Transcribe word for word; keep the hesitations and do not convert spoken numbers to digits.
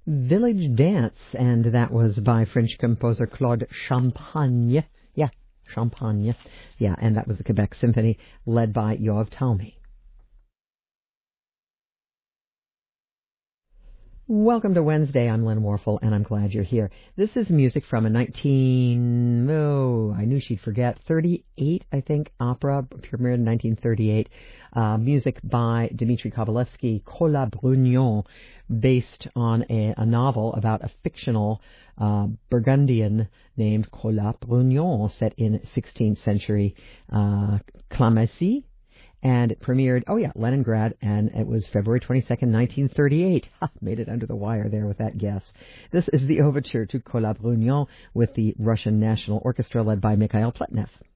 Village Dance, and that was by French composer Claude Champagne. Yeah, Champagne. Yeah, and that was the Quebec Symphony led by Yoav Talmy. Welcome to Wednesday. I'm Len Warfel, and I'm glad you're here. This is music from a nineteen, oh, I knew she'd forget, thirty-eight, I think, opera, premiered in nineteen thirty-eight. Uh, music by Dmitri Kovalevsky, Cola Brugnon, based on a, a novel about a fictional uh, Burgundian named Cola Brugnon, set in sixteenth century uh, Clamecy. And it premiered, oh yeah, Leningrad, and it was February twenty-second, nineteen thirty-eight. Ha, made it under the wire there with that guess. This is the overture to Cola Brugnon with the Russian National Orchestra led by Mikhail Pletnev.